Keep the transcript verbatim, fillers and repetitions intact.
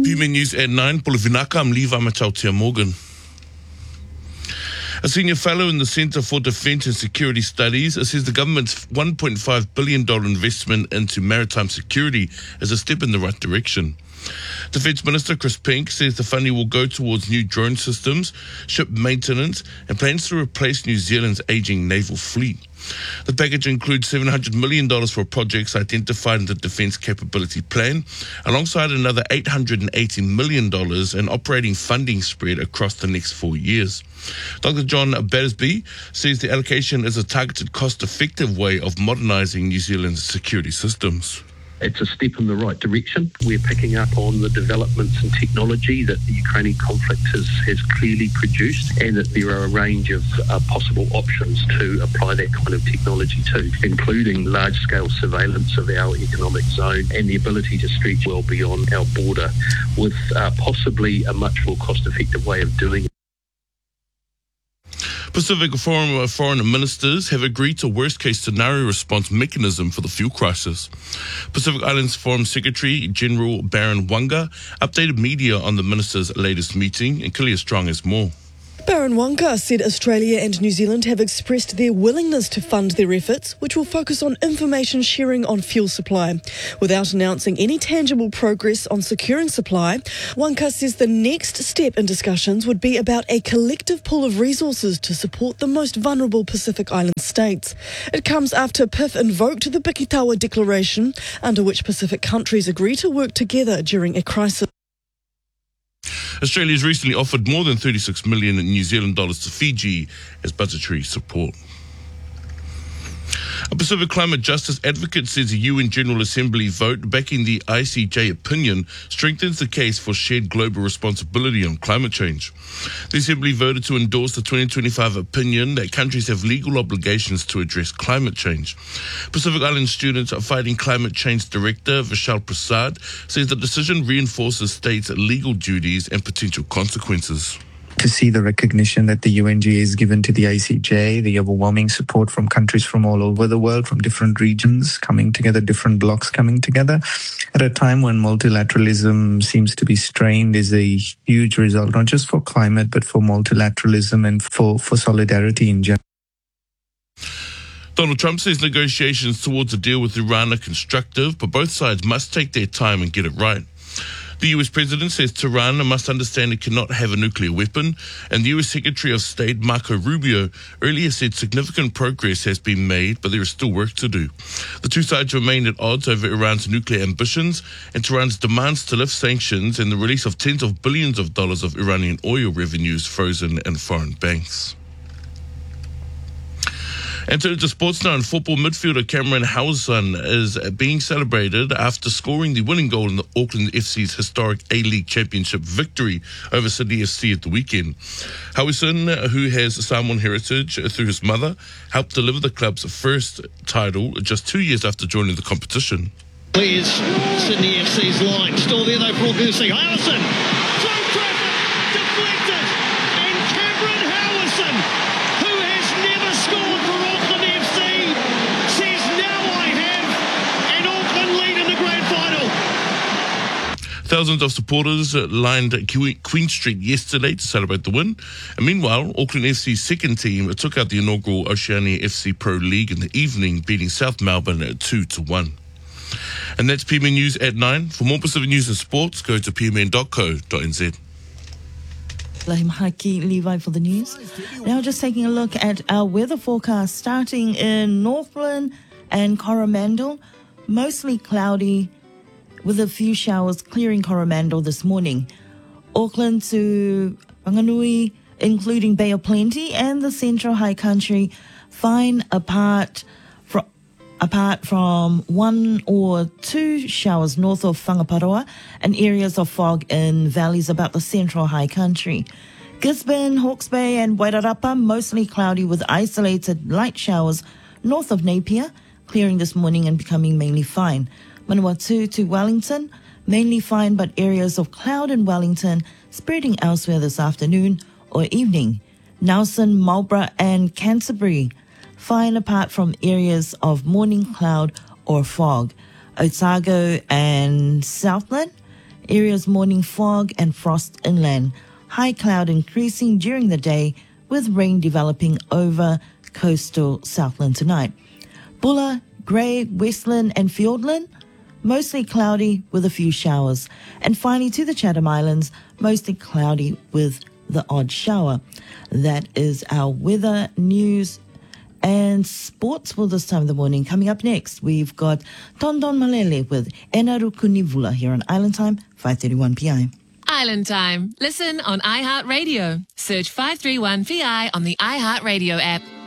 P M News at nine, Polovinaka, I'm Levi Matautia Morgan. A senior fellow in the Centre for Defence and Security Studies says the government's one point five billion dollars investment into maritime security is a step in the right direction. Defence Minister Chris Pink says the funding will go towards new drone systems, ship maintenance, and plans to replace New Zealand's ageing naval fleet. The package includes seven hundred million dollars for projects identified in the Defence Capability Plan, alongside another eight hundred eighty million dollars in operating funding spread across the next four years. Doctor John Battersby says the allocation is a targeted, cost-effective way of modernising New Zealand's security systems. It's a step in the right direction. We're picking up on the developments in technology that the Ukrainian conflict has, has clearly produced, and that there are a range of uh, possible options to apply that kind of technology to, including large-scale surveillance of our economic zone and the ability to stretch well beyond our border with uh, possibly a much more cost-effective way of doing it. Pacific Forum foreign ministers have agreed to a worst-case scenario response mechanism for the fuel crisis. Pacific Islands Forum Secretary General Baron Wanga updated media on the ministers' latest meeting, and Kilia Strong has more. Baron Wanga said Australia and New Zealand have expressed their willingness to fund their efforts, which will focus on information sharing on fuel supply. Without announcing any tangible progress on securing supply, Wanga says the next step in discussions would be about a collective pool of resources to support the most vulnerable Pacific Island states. It comes after P I F invoked the Pikitawa Declaration, under which Pacific countries agree to work together during a crisis. Australia has recently offered more than thirty-six million New Zealand dollars to Fiji as budgetary support. A Pacific climate justice advocate says a U N General Assembly vote backing the I C J opinion strengthens the case for shared global responsibility on climate change. The Assembly voted to endorse the twenty twenty-five opinion that countries have legal obligations to address climate change. Pacific Island Students Fighting Climate Change Director Vishal Prasad says the decision reinforces states' legal duties and potential consequences. To see the recognition that the U N G A has given to the I C J, the overwhelming support from countries from all over the world, from different regions coming together, different blocs coming together, at a time when multilateralism seems to be strained, is a huge result, not just for climate, but for multilateralism and for, for solidarity in general. Donald Trump says negotiations towards a deal with Iran are constructive, but both sides must take their time and get it right. The U S President says Tehran must understand it cannot have a nuclear weapon, and the U S Secretary of State Marco Rubio earlier said significant progress has been made, but there is still work to do. The two sides remain at odds over Iran's nuclear ambitions and Tehran's demands to lift sanctions and the release of tens of billions of dollars of Iranian oil revenues frozen in foreign banks. And to the sports now, and football midfielder Cameron Howson is being celebrated after scoring the winning goal in the Auckland F C's historic A-League Championship victory over Sydney F C at the weekend. Howson, who has Samoan heritage through his mother, helped deliver the club's first title just two years after joining the competition. Here's Sydney F C's line. Still there though for Auckland F C. Howson! Through traffic! Deflected! And Cameron Howson, who has never scored for Auckland F C, says now I have an Auckland lead in the grand final. Thousands of supporters lined Queen Street yesterday to celebrate the win. And meanwhile, Auckland F C's second team took out the inaugural Oceania F C Pro League in the evening, beating South Melbourne at two to one. And that's P M N News at nine. For more Pacific news and sports, go to p m n dot co dot n z. Lahimahaki Levi for the news. Now just taking a look at our weather forecast, starting in Northland and Coromandel. Mostly cloudy with a few showers clearing Coromandel this morning. Auckland to Whanganui, including Bay of Plenty and the Central High Country, fine apart from apart from one or two showers north of Whangaparoa and areas of fog in valleys about the Central High Country. Gisborne, Hawke's Bay and Wairarapa, mostly cloudy with isolated light showers north of Napier, clearing this morning and becoming mainly fine. Manawatu to Wellington, mainly fine but areas of cloud in Wellington, spreading elsewhere this afternoon or evening. Nelson, Marlborough and Canterbury, fine apart from areas of morning cloud or fog. Otago and Southland, Areas morning fog and frost inland. High cloud increasing during the day with rain developing over coastal Southland tonight. Bulla, Grey, Westland and Fiordland, mostly cloudy with a few showers. And finally to the Chatham Islands, mostly cloudy with the odd shower. That is our weather, news and sports for this time of the morning. Coming up next, we've got Tondon Malele with Enaru Kunivula here on Island Time, five thirty-one p m. Island Time. Listen on iHeartRadio. Search five three one P I on the iHeartRadio app.